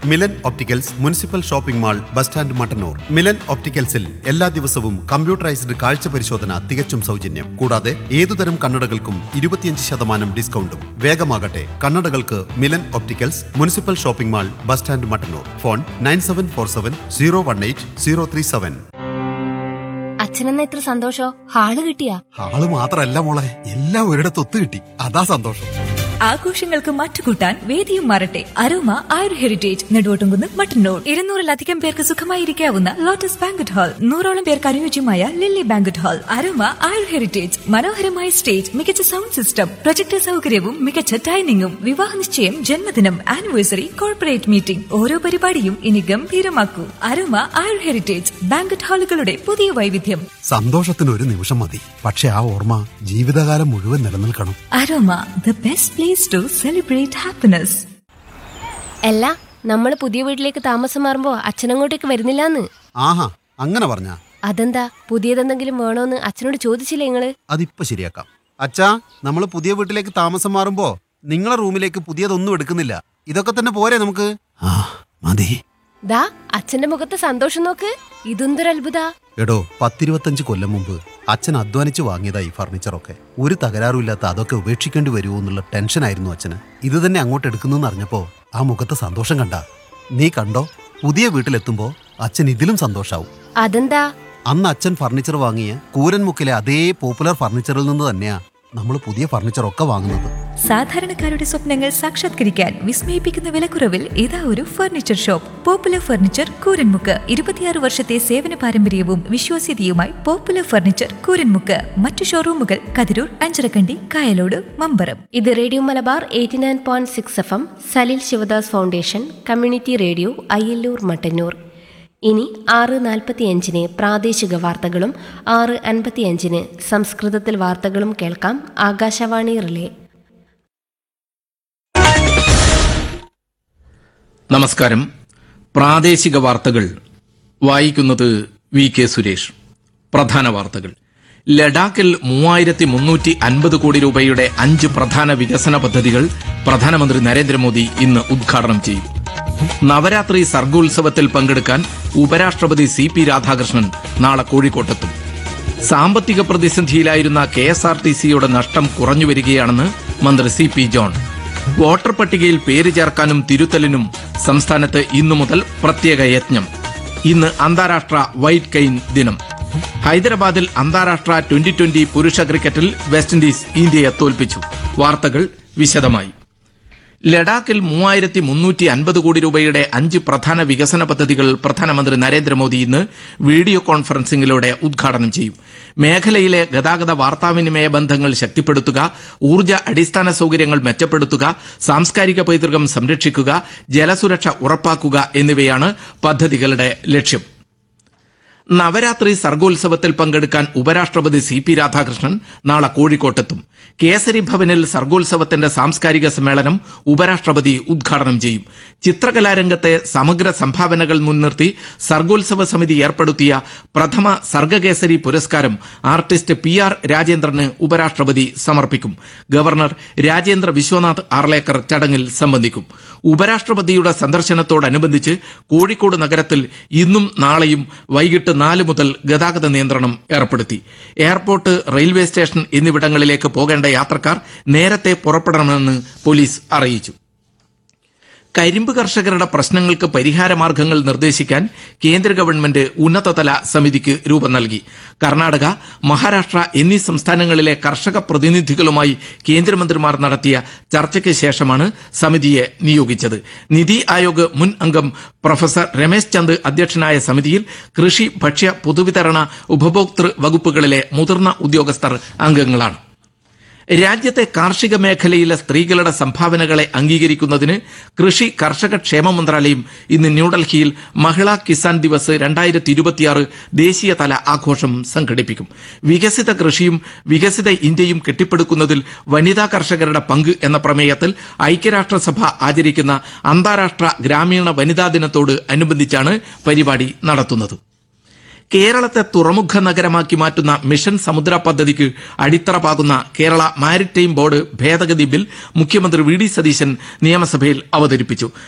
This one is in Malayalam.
Milan opticals municipal shopping mall bus stand Mattannur. Milan ഒപ്റ്റിക്കൽസിൽ എല്ലാ ദിവസവും കമ്പ്യൂട്ടറൈസ്ഡ് കാഴ്ച പരിശോധന തികച്ചും സൗജന്യം. കൂടാതെ ഏതുതരം കണ്ണടകൾക്കും 25% ഡിസ്കൗണ്ടും. വേഗമാകട്ടെ, കണ്ണടകൾക്ക് Milan opticals municipal shopping mall bus stand Mattannur. Phone 9747018037. അച്ഛനെന്ന ഇത്ര സന്തോഷോ? ഹാള് കിട്ടിയാ? ആള് മാത്രല്ല മോളെ, എല്ലാം ഒരിടത്ത് ഒത്തു കിട്ടി. അതാ സന്തോഷം. ആഘോഷങ്ങൾക്ക് മറ്റുകൂട്ടാൻ വേദിയും മാറട്ടെ. അരോമ ആയുർ ഹെറിറ്റേജ് നെടുവോട്ടുംകുന്ന് മട്ടന്നൂർ. 200-ലധികം പേർക്ക് സുഖമായിരിക്കാവുന്ന ലോട്ടസ് ബാങ്കറ്റ് ഹാൾ, 100ഓളം പേർക്ക് അനുയോജ്യമായ ലില്ലി ബാങ്കറ്റ് ഹാൾ. അരോമ ആയുർ ഹെറിറ്റേജ് മനോഹരമായ സ്റ്റേജ്, മികച്ച സൗണ്ട് സിസ്റ്റം, പ്രൊജക്ടർ സൗകര്യവും മികച്ച ഡൈനിങ്ങും. വിവാഹ നിശ്ചയം, ജന്മദിനം, ആനിവേഴ്സറി, കോർപ്പറേറ്റ് മീറ്റിംഗ്, ഓരോ പരിപാടിയും ഇനി ഗംഭീരമാക്കൂ. അരോമ ആയുർ ഹെറിറ്റേജ് ബാങ്കറ്റ് ഹാളുകളുടെ പുതിയ വൈവിധ്യം. സന്തോഷത്തിന് ഒരു നിമിഷം മതി, പക്ഷെ ആ ഓർമ്മ ജീവിതകാലം മുഴുവൻ നിലനിൽക്കണം. Aroma, the best place to celebrate happiness. അല്ല, നമ്മള് പുതിയ വീട്ടിലേക്ക് താമസം മാറുമ്പോ അച്ഛനങ്ങോട്ടേക്ക് വരുന്നില്ലാന്ന്. ആഹാ, അങ്ങനെ പറഞ്ഞാ? അതെന്താ? പുതിയതെന്തെങ്കിലും വേണോന്ന് അച്ഛനോട് ചോദിച്ചില്ലേ നിങ്ങള്? അതിപ്പോ ശരിയാക്കാം. അച്ഛാ, നമ്മള് പുതിയ വീട്ടിലേക്ക് താമസം മാറുമ്പോ നിങ്ങളെ റൂമിലേക്ക് പുതിയതൊന്നും എടുക്കുന്നില്ല. ഇതൊക്കെ തന്നെ പോരെ നമുക്ക്? ആ മതി. ദാ അച്ഛന്റെ മുഖത്തെ സന്തോഷം നോക്ക്. ഇതെന്തൊരു അത്ഭുത. എടോ, 10-25 കൊല്ലം മുമ്പ് അച്ഛൻ അധ്വാനിച്ച് വാങ്ങിയതാ ഈ ഫർണിച്ചറൊക്കെ. ഒരു തകരാറുമില്ലാത്ത അതൊക്കെ ഉപേക്ഷിക്കേണ്ടി വരുമോ എന്നുള്ള ടെൻഷനായിരുന്നു അച്ഛന്. ഇത് തന്നെ അങ്ങോട്ട് എടുക്കുന്നെന്ന് അറിഞ്ഞപ്പോ ആ മുഖത്തെ സന്തോഷം കണ്ട. നീ കണ്ടോ, പുതിയ വീട്ടിലെത്തുമ്പോ അച്ഛൻ ഇതിലും സന്തോഷാവും. അതെന്താ? അന്ന് അച്ഛൻ ഫർണിച്ചർ വാങ്ങിയ കൂരൻമുക്കിലെ അതേ പോപ്പുലർ ഫർണിച്ചറിൽ നിന്ന് തന്നെയാ നമ്മൾ പുതിയ ഫർണിച്ചറൊക്കെ വാങ്ങുന്നത്. സാധാരണക്കാരുടെ സ്വപ്നങ്ങൾ സാക്ഷാത്കരിക്കാൻ വിസ്മയിപ്പിക്കുന്ന വിലക്കുറവിൽ ഇതാ ഒരു furniture shop. Popular furniture Kooranmukku. 26 വർഷത്തെ സേവന പാരമ്പര്യവും വിശ്വാസ്യതയുമായി പോപ്പുലർ ഫർണിച്ചർ കൂരൻമുക്ക്. മറ്റു ഷോറൂമുകൾ കതിരൂർ, അഞ്ചരക്കണ്ടി, കായലോട്, മമ്പറം. ഇത് radio Malabar 89.6 FM, Salil Sivadas foundation community radio, Ayyallur, Mattannur. ഇനി 6:45 പ്രാദേശിക വാർത്തകളും 6:55 സംസ്കൃതത്തിൽ വാർത്തകളും കേൾക്കാം. ആകാശവാണി റിലേ. നമസ്കാരം. പ്രാദേശിക വാർത്തകൾ വായിക്കുന്നത് വി കെ സുരേഷ്. പ്രധാന വാർത്തകൾ. ലഡാക്കിൽ 3350 കോടി രൂപയുടെ 5 പ്രധാന വികസന പദ്ധതികൾ പ്രധാനമന്ത്രി നരേന്ദ്രമോദി ഇന്ന് ഉദ്ഘാടനം ചെയ്യും. നവരാത്രി സർഗോത്സവത്തിൽ പങ്കെടുക്കാൻ ഉപരാഷ്ട്രപതി CP രാധാകൃഷ്ണൻ നാളെ കോഴിക്കോട്ടെത്തും. സാമ്പത്തിക പ്രതിസന്ധിയിലായിരുന്ന KSRTCയുടെ നഷ്ടം കുറഞ്ഞുവരികയാണെന്ന് മന്ത്രി CP ജോൺ. വോട്ടർ പട്ടികയിൽ പേര് ചേർക്കാനും തിരുത്തലിനും സംസ്ഥാനത്ത് ഇന്നു മുതൽ പ്രത്യേക യജ്ഞം. ഇന്ന് അന്താരാഷ്ട്ര വൈറ്റ് കെയിൻ ദിനം. ഹൈദരാബാദിൽ അന്താരാഷ്ട്ര 2020 പുരുഷ ക്രിക്കറ്റിൽ വെസ്റ്റ് ഇൻഡീസ് ഇന്ത്യയെ തോൽപ്പിച്ചു. വാർത്തകൾ വിശദമായി. ലഡാക്കിൽ 3350 കോടി രൂപയുടെ 5 പ്രധാന വികസന പദ്ധതികൾ പ്രധാനമന്ത്രി നരേന്ദ്രമോദി ഇന്ന് വീഡിയോ കോൺഫറൻസിംഗിലൂടെ ഉദ്ഘാടനം ചെയ്യും. മേഖലയിലെ ഗതാഗത വാർത്താവിനിമയ ബന്ധങ്ങൾ ശക്തിപ്പെടുത്തുക, ഊർജ്ജ അടിസ്ഥാന സൌകര്യങ്ങൾ മെച്ചപ്പെടുത്തുക, സാംസ്കാരിക പൈതൃകം സംരക്ഷിക്കുക, ജലസുരക്ഷ ഉറപ്പാക്കുക എന്നിവയാണ് പദ്ധതികളുടെ ലക്ഷ്യം. നവരാത്രി സർഗോത്സവത്തിൽ പങ്കെടുക്കാൻ ഉപരാഷ്ട്രപതി CP രാധാകൃഷ്ണൻ നാളെ കോഴിക്കോട്ടെത്തും. കേസരി ഭവനിൽ സർഗോത്സവത്തിന്റെ സാംസ്കാരിക സമ്മേളനം ഉപരാഷ്ട്രപതി ഉദ്ഘാടനം ചെയ്യും. ചിത്രകലാരംഗത്തെ സമഗ്ര സംഭാവനകൾ മുൻനിർത്തി സർഗോത്സവ സമിതി ഏർപ്പെടുത്തിയ പ്രഥമ സർഗകേസരി പുരസ്കാരം ആർട്ടിസ്റ്റ് PR രാജേന്ദ്രന് ഉപരാഷ്ട്രപതി സമർപ്പിക്കും. ഗവർണർ രാജേന്ദ്ര വിശ്വനാഥ് ആർലേക്കർ ചടങ്ങിൽ സംബന്ധിക്കും. ഉപരാഷ്ട്രപതിയുടെ സന്ദർശനത്തോടനുബന്ധിച്ച് കോഴിക്കോട് നഗരത്തിൽ ഇന്നും നാളെയും വൈകിട്ട് 4 മുതൽ ഗതാഗത നിയന്ത്രണം ഏർപ്പെടുത്തി. എയർപോർട്ട്, റെയിൽവേ സ്റ്റേഷൻ എന്നിവിടങ്ങളിലേക്ക് പോകേണ്ട യാത്രക്കാർ നേരത്തെ പുറപ്പെടണമെന്ന് പോലീസ് അറിയിച്ചു. കരിമ്പ് കർഷകരുടെ പ്രശ്നങ്ങൾക്ക് പരിഹാരമാർഗ്ഗങ്ങൾ നിർദ്ദേശിക്കാൻ കേന്ദ്ര ഗവൺമെന്റ് ഉന്നതതല സമിതിക്ക് രൂപം നൽകി. കർണാടക, മഹാരാഷ്ട്ര എന്നീ സംസ്ഥാനങ്ങളിലെ കർഷക പ്രതിനിധികളുമായി കേന്ദ്രമന്ത്രിമാർ നടത്തിയ ചർച്ചയ്ക്ക് ശേഷമാണ് സമിതിയെ നിയോഗിച്ചത്. നിതി ആയോഗ് മുൻ അംഗം പ്രൊഫസർ രമേശ് ചന്ദ് അധ്യക്ഷനായ സമിതിയിൽ കൃഷി, ഭക്ഷ്യ, പൊതുവിതരണ, ഉപഭോക്തൃ വകുപ്പുകളിലെ മുതിർന്ന ഉദ്യോഗസ്ഥർ അംഗങ്ങളാണ്. രാജ്യത്തെ കാർഷിക മേഖലയിലെ സ്ത്രീകളുടെ സംഭാവനകളെ അംഗീകരിക്കുന്നതിന് കൃഷി കർഷക ക്ഷേമ മന്ത്രാലയം ഇന്ന് ന്യൂഡൽഹിയിൽ മഹിളാ കിസാൻ ദിവസ് 2026 ദേശീയതല ആഘോഷം സംഘടിപ്പിക്കും. വികസിത കൃഷിയും വികസിത ഇന്ത്യയും കെട്ടിപ്പടുക്കുന്നതിൽ വനിതാ കർഷകരുടെ പങ്ക് എന്ന പ്രമേയത്തിൽ ഐക്യരാഷ്ട്രസഭ ആചരിക്കുന്ന അന്താരാഷ്ട്ര ഗ്രാമീണ വനിതാ ദിനത്തോട് അനുബന്ധിച്ചാണ് പരിപാടി നടത്തുന്നത്. കേരളത്തെ തുറമുഖ നഗരമാക്കി മാറ്റുന്ന മിഷൻ സമുദ്ര പദ്ധതിക്ക് അടിത്തറ പാകുന്ന കേരള മാരിടൈം ബോർഡ് ഭേദഗതി ബിൽ മുഖ്യമന്ത്രി VD സതീശൻ നിയമസഭയിൽ അവതരിപ്പിച്ചു.